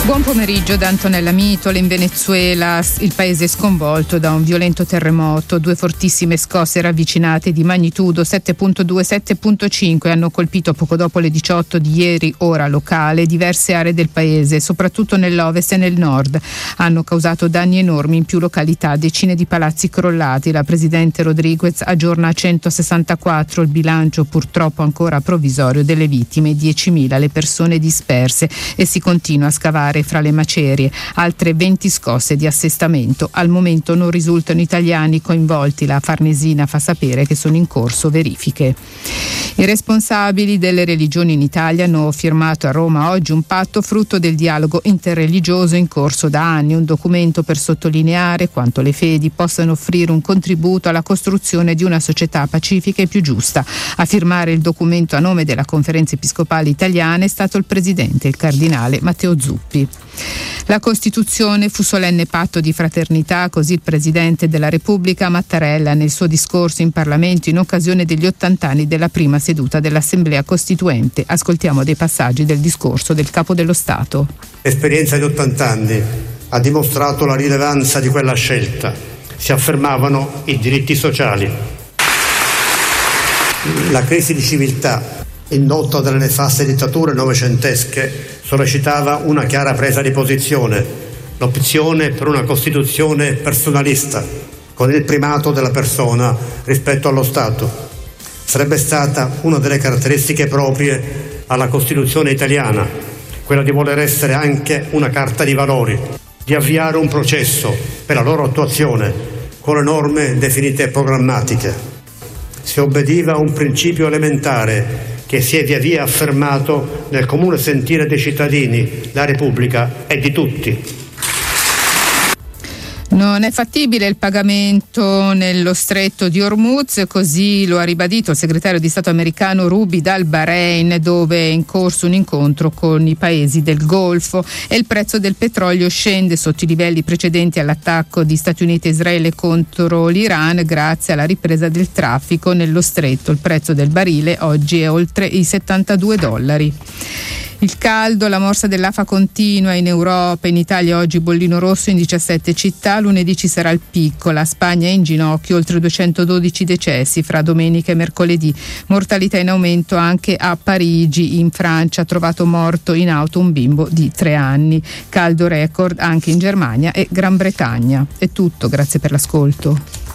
Buon pomeriggio da Antonella Mitole. In Venezuela il paese è sconvolto da un violento terremoto. 2 fortissime scosse ravvicinate di magnitudo 7.2 e 7.5 hanno colpito poco dopo le 18 di ieri, ora locale, diverse aree del paese, soprattutto nell'ovest e nel nord. Hanno causato danni enormi in più località, decine di palazzi crollati. La presidente Rodriguez aggiorna a 164 il bilancio, purtroppo ancora provvisorio, delle vittime, 10.000 le persone disperse, e si continua a scavare fra le macerie. Altre 20 scosse di assestamento. Al momento non risultano italiani coinvolti. La Farnesina fa sapere che sono in corso verifiche. I responsabili delle religioni in Italia hanno firmato a Roma oggi un patto frutto del dialogo interreligioso in corso da anni, un documento per sottolineare quanto le fedi possano offrire un contributo alla costruzione di una società pacifica e più giusta. A firmare il documento a nome della Conferenza Episcopale Italiana è stato il presidente, il cardinale Matteo Zuppi. La Costituzione fu solenne patto di fraternità, così il Presidente della Repubblica Mattarella nel suo discorso in Parlamento in occasione degli 80 anni della prima seduta dell'Assemblea Costituente. Ascoltiamo dei passaggi del discorso del Capo dello Stato. L'esperienza di 80 anni ha dimostrato la rilevanza di quella scelta. Si affermavano i diritti sociali. La crisi di civiltà, indotta dalle nefaste dittature novecentesche, sollecitava una chiara presa di posizione, l'opzione per una Costituzione personalista, con il primato della persona rispetto allo Stato. Sarebbe stata una delle caratteristiche proprie alla Costituzione italiana, quella di voler essere anche una carta di valori, di avviare un processo per la loro attuazione con le norme definite programmatiche. Si obbediva a un principio elementare che si è via via affermato nel comune sentire dei cittadini: la Repubblica è di tutti. Non è fattibile il pagamento nello stretto di Hormuz, così lo ha ribadito il segretario di Stato americano Ruby dal Bahrain, dove è in corso un incontro con i paesi del Golfo, e il prezzo del petrolio scende sotto i livelli precedenti all'attacco di Stati Uniti e Israele contro l'Iran grazie alla ripresa del traffico nello stretto. Il prezzo del barile oggi è oltre i $72. Il caldo, la morsa dell'afa continua in Europa. In Italia oggi bollino rosso in 17 città, lunedì ci sarà il picco. La Spagna è in ginocchio, oltre 212 decessi fra domenica e mercoledì. Mortalità in aumento anche a Parigi. In Francia ha trovato morto in auto un bimbo di 3 anni. Caldo record anche in Germania e Gran Bretagna. È tutto, grazie per l'ascolto.